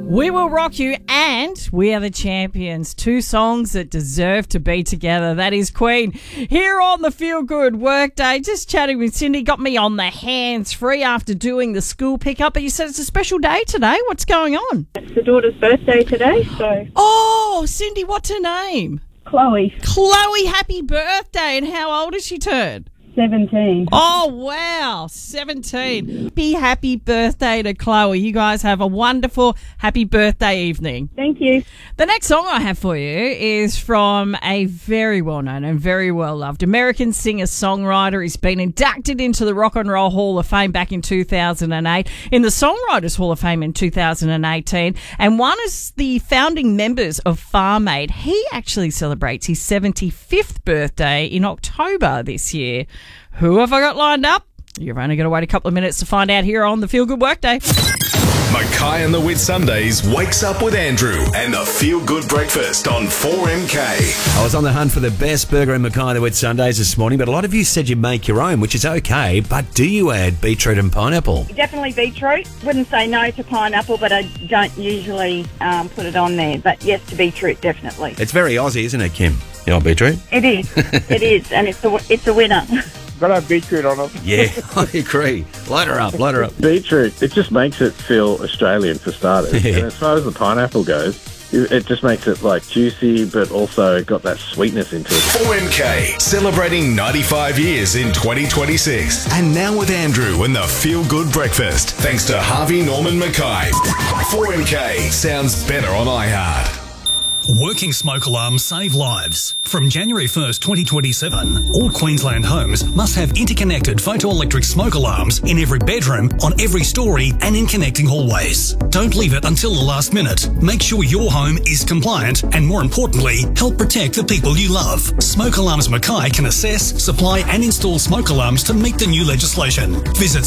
We Will Rock You and We Are the Champions. Two songs that deserve to be together. That is Queen. Here on the Feel Good Workday, just chatting with Cindy. Got me on the hands free after doing the school pickup. But you said it's a special day today. What's going on? It's the daughter's birthday today, so... Oh, Cindy, what's her name? Chloe. Chloe, happy birthday. And how old has she turned? 17. Oh, wow, 17. Happy birthday to Chloe. You guys have a wonderful happy birthday evening. Thank you. The next song I have for you is from a very well-known and very well-loved American singer-songwriter. He's been inducted into the Rock and Roll Hall of Fame back in 2008, in the Songwriters Hall of Fame in 2018, and one of the founding members of Farm Aid. He actually celebrates his 75th birthday in October this year. Who have I got lined up? You've only got to wait a couple of minutes to find out here on the Feel Good Workday. Mackay and the Whitsundays wakes up with Andrew and the Feel Good Breakfast on 4MK. I was on the hunt for the best burger in Mackay and the Whitsundays this morning, but a lot of you said you make your own, which is okay, but do you add beetroot and pineapple? Definitely beetroot. Wouldn't say no to pineapple, but I don't usually put it on there. But yes to beetroot, definitely. It's very Aussie, isn't it, Kim? You know beetroot? It is. It is, and it's a winner. Got to have beetroot on it. Yeah, I agree. Light her up, light her up. Beetroot, it just makes it feel Australian for starters. Yeah. And as far as the pineapple goes, it just makes it like juicy, but also got that sweetness into it. 4MK, celebrating 95 years in 2026. And now with Andrew and the Feel Good Breakfast, thanks to Harvey Norman Mackay. 4MK sounds better on iHeart. Working smoke alarms save lives. From January 1st, 2027, all Queensland homes must have interconnected photoelectric smoke alarms in every bedroom, on every story, and in connecting hallways. Don't leave it until the last minute. Make sure your home is compliant and, more importantly, help protect the people you love. Smoke Alarms Mackay can assess, supply and install smoke alarms to meet the new legislation. Visit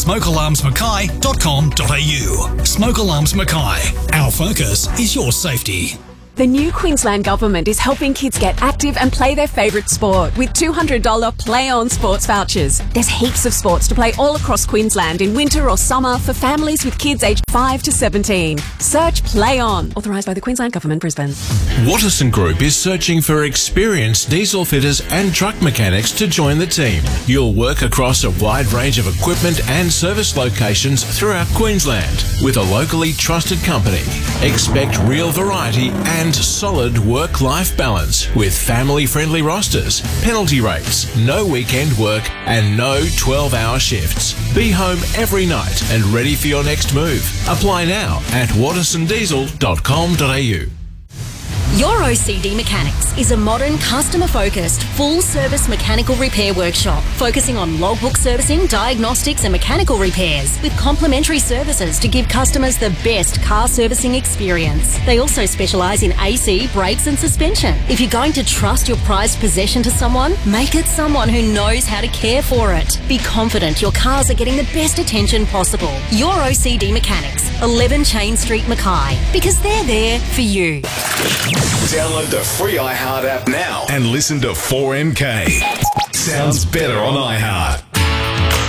smokealarmsmackay.com.au. Smoke Alarms Mackay. Our focus is your safety. The new Queensland Government is helping kids get active and play their favourite sport with $200 Play On sports vouchers. There's heaps of sports to play all across Queensland in winter or summer for families with kids aged 5 to 17. Search Play On. Authorised by the Queensland Government, Brisbane. Watterson Group is searching for experienced diesel fitters and truck mechanics to join the team. You'll work across a wide range of equipment and service locations throughout Queensland with a locally trusted company. Expect real variety and solid work-life balance with family-friendly rosters, penalty rates, no weekend work and no 12-hour shifts. Be home every night and ready for your next move. Apply now at wattersondiesel.com.au. Your OCD Mechanics is a modern, customer-focused, full-service mechanical repair workshop focusing on logbook servicing, diagnostics and mechanical repairs with complimentary services to give customers the best car servicing experience. They also specialise in AC, brakes and suspension. If you're going to trust your prized possession to someone, make it someone who knows how to care for it. Be confident your cars are getting the best attention possible. Your OCD Mechanics, 11 Chain Street, Mackay, because they're there for you. Download the free iHeart app now and listen to 4MK. Sounds better on iHeart.